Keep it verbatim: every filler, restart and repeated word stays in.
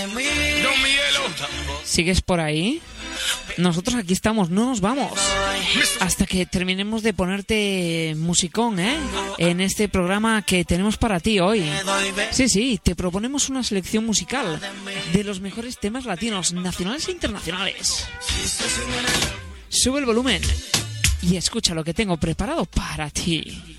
¿Sigues por ahí? Nosotros aquí estamos, no nos vamos hasta que terminemos de ponerte musicón, ¿eh? En este programa que tenemos para ti hoy. Sí, sí, te proponemos una selección musical de los mejores temas latinos, nacionales e internacionales. Sube el volumen y escucha lo que tengo preparado para ti.